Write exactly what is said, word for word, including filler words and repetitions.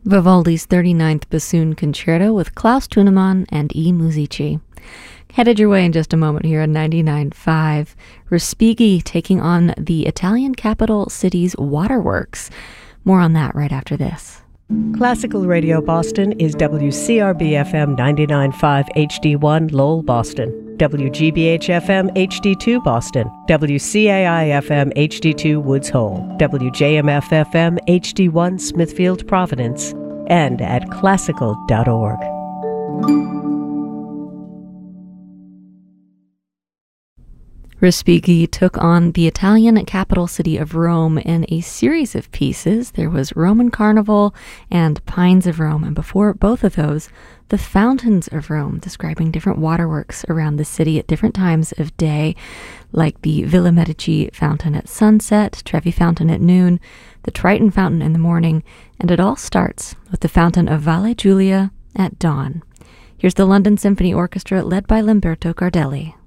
Vivaldi's thirty-ninth Bassoon Concerto with Klaus Tunemann and I Musici. Headed your way in just a moment here on ninety-nine point five. Respighi taking on the Italian capital city's waterworks. More on that right after this. Classical Radio Boston is W C R B F M ninety-nine point five H D one Lowell, Boston, W G B H F M H D two Boston, W C A I F M H D two Woods Hole, W J M F F M H D one Smithfield, Providence, and at classical dot org. Respighi took on the Italian capital city of Rome in a series of pieces. There was Roman Carnival and Pines of Rome, and before both of those, the Fountains of Rome, describing different waterworks around the city at different times of day, like the Villa Medici fountain at sunset, Trevi Fountain at noon, the Triton Fountain in the morning, and it all starts with the Fountain of Valle Giulia at dawn. Here's the London Symphony Orchestra led by Lamberto Gardelli.